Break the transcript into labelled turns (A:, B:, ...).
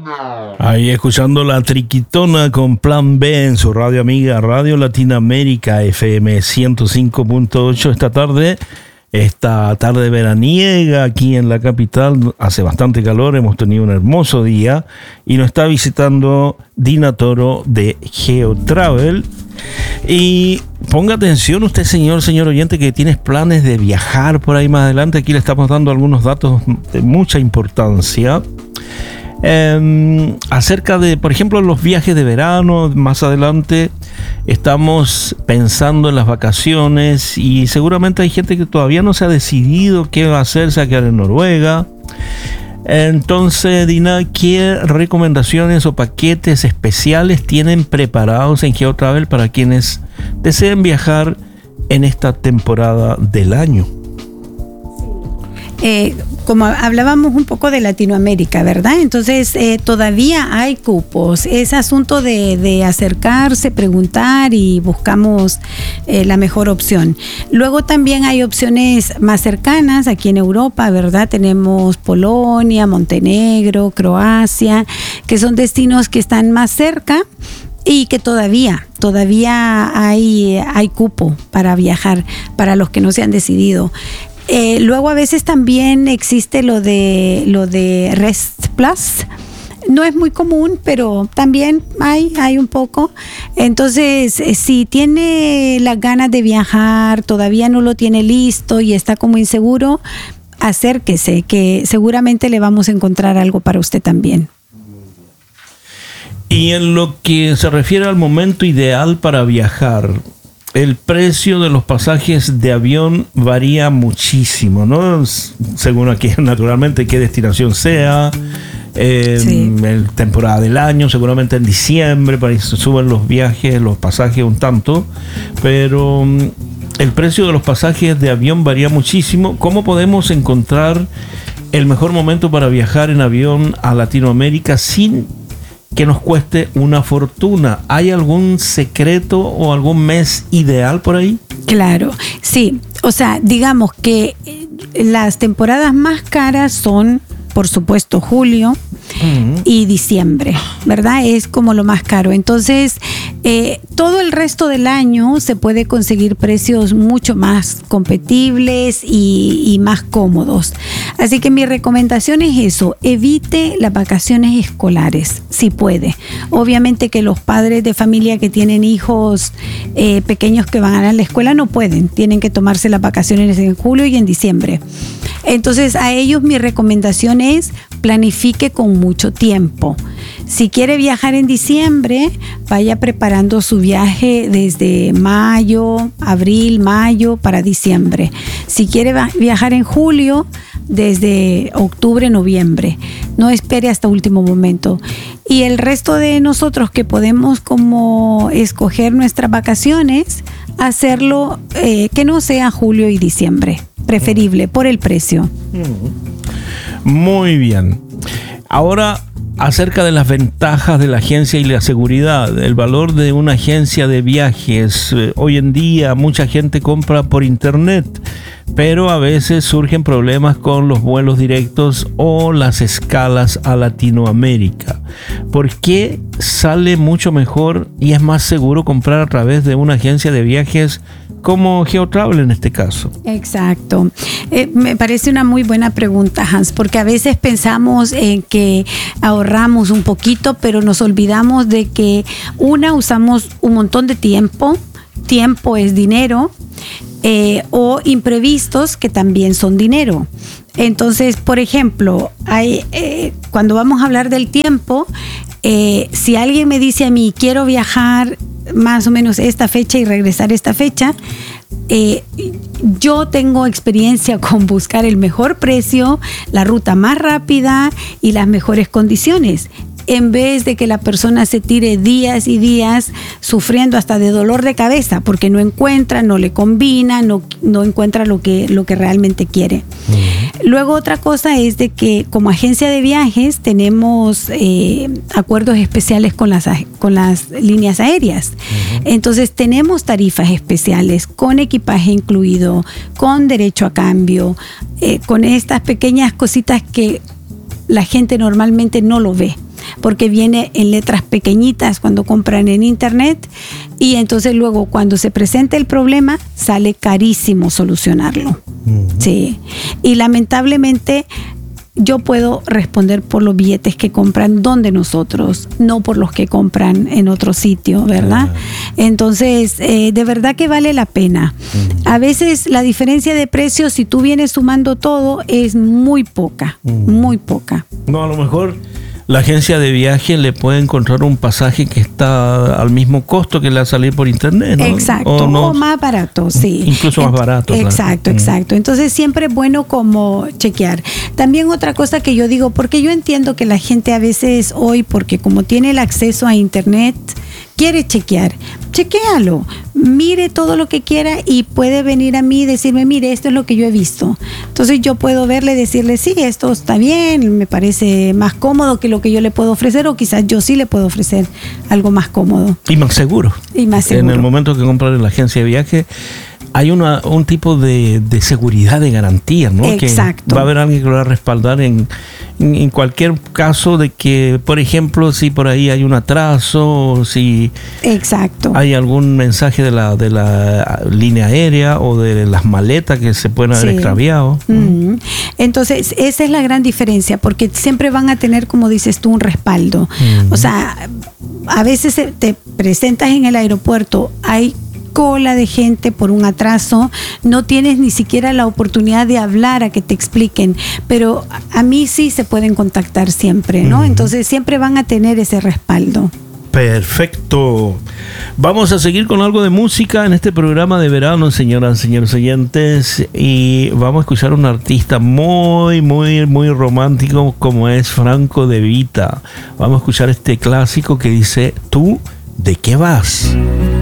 A: Ahí escuchando la Triquitona con Plan B en su radio amiga Radio Latinoamérica FM 105.8 esta tarde veraniega aquí en la capital. Hace bastante calor, hemos tenido un hermoso día y nos está visitando Dina Toro de GeoTravel. Y ponga atención usted, señor oyente, que tienes planes de viajar por ahí más adelante. Aquí le estamos dando algunos datos de mucha importancia acerca de, por ejemplo, los viajes de verano. Más adelante estamos pensando en las vacaciones y seguramente hay gente que todavía no se ha decidido qué va a hacer, se va a quedar en Noruega. Entonces, Dina, ¿qué recomendaciones o paquetes especiales tienen preparados en GeoTravel para quienes deseen viajar en esta temporada del año?
B: Como hablábamos un poco de Latinoamérica, ¿verdad? Entonces todavía hay cupos. Es asunto de acercarse, preguntar y buscamos la mejor opción. Luego también hay opciones más cercanas aquí en Europa, ¿verdad? Tenemos Polonia, Montenegro, Croacia, que son destinos que están más cerca y que todavía hay cupo para viajar para los que no se han decidido. Luego a veces también existe lo de Rest Plus. No es muy común, pero también hay un poco. Entonces, si tiene las ganas de viajar, todavía no lo tiene listo y está como inseguro, acérquese, que seguramente le vamos a encontrar algo para usted también.
A: Y en lo que se refiere al momento ideal para viajar, el precio de los pasajes de avión varía muchísimo, ¿no? Según aquí, naturalmente, qué destinación sea, sí. Temporada del año, seguramente en diciembre, para que se suben los viajes, los pasajes un tanto, pero el precio de los pasajes de avión varía muchísimo. ¿Cómo podemos encontrar el mejor momento para viajar en avión a Latinoamérica sin que nos cueste una fortuna? ¿Hay algún secreto o algún mes ideal por ahí? Claro, sí. O sea, digamos que las temporadas más caras son, por supuesto, julio y diciembre, ¿verdad? Es como lo más caro. Entonces, todo el resto del año se puede conseguir precios mucho más competibles y más cómodos. Así que mi recomendación es eso: evite las vacaciones escolares, si puede. Obviamente que los padres de familia que tienen hijos pequeños que van a la escuela no pueden, tienen que tomarse las vacaciones en julio y en diciembre. Entonces, a ellos mi recomendación es planifique con mucho tiempo. Si quiere viajar en diciembre, vaya preparando su viaje desde abril, mayo para diciembre. Si quiere viajar en julio, desde octubre, noviembre. No espere hasta último momento. Y el resto de nosotros que podemos como escoger nuestras vacaciones, hacerlo que no sea julio y diciembre. Preferible por el precio. Muy bien. Ahora, acerca de las ventajas de la agencia y la seguridad, el valor de una agencia de viajes. Hoy en día mucha gente compra por internet, pero a veces surgen problemas con los vuelos directos o las escalas a Latinoamérica. ¿Por qué sale mucho mejor y es más seguro comprar a través de una agencia de viajes como GeoTravel en este caso? Exacto. Me parece una muy buena pregunta, Hans, porque a veces pensamos en que ahorramos un poquito, pero nos olvidamos de que usamos un montón de tiempo es dinero, o imprevistos que también son dinero. Entonces, por ejemplo, cuando vamos a hablar del tiempo, si alguien me dice a mí, quiero viajar más o menos esta fecha y regresar esta fecha, yo tengo experiencia con buscar el mejor precio, la ruta más rápida y las mejores condiciones, en vez de que la persona se tire días y días sufriendo hasta de dolor de cabeza porque no encuentra, no le combina, no encuentra lo que realmente quiere. Luego, otra cosa es de que como agencia de viajes tenemos acuerdos especiales con las líneas aéreas. Entonces tenemos tarifas especiales con equipaje incluido, con derecho a cambio, con estas pequeñas cositas que la gente normalmente no lo ve.
B: porque viene en letras pequeñitas cuando compran en internet, y entonces luego cuando se presenta el problema sale carísimo solucionarlo. Sí. Y lamentablemente yo puedo responder por los billetes que compran donde nosotros, no por los que compran en otro sitio, ¿verdad? Entonces, de verdad que vale la pena. A veces la diferencia de precios, si tú vienes sumando todo, es muy poca, muy poca.
A: No, a lo mejor la agencia de viaje le puede encontrar un pasaje que está al mismo costo que le va a salir por internet, ¿no?
B: Exacto, o más barato, sí.
A: Incluso más barato.
B: Exacto, claro. Exacto. Entonces siempre es bueno como chequear. También otra cosa que yo digo, porque yo entiendo que la gente a veces hoy, porque como tiene el acceso a internet, quiere chequear. Chequéalo, mire todo lo que quiera y puede venir a mí y decirme, mire, esto es lo que yo he visto. Entonces yo puedo verle y decirle, sí, esto está bien, me parece más cómodo que lo que yo le puedo ofrecer, o quizás yo sí le puedo ofrecer algo más cómodo.
A: Y más seguro.
B: Y más seguro.
A: En el momento que comprar en la agencia de viaje, hay un tipo de seguridad, de garantía, ¿no?
B: Exacto.
A: Que va a haber alguien que lo va a respaldar en cualquier caso de que, por ejemplo, si por ahí hay un atraso, si
B: exacto,
A: hay algún mensaje de la línea aérea o de las maletas que se pueden haber extraviado.
B: Entonces, esa es la gran diferencia, porque siempre van a tener, como dices tú, un respaldo. O sea, a veces te presentas en el aeropuerto, hay cola de gente por un atraso, no tienes ni siquiera la oportunidad de hablar a que te expliquen, pero a mí sí se pueden contactar siempre, ¿no? Entonces siempre van a tener ese respaldo.
A: Perfecto. Vamos a seguir con algo de música en este programa de verano, señoras y señores oyentes, y vamos a escuchar a un artista muy, muy, muy romántico como es Franco De Vita. Vamos a escuchar este clásico que dice, ¿tú de qué vas?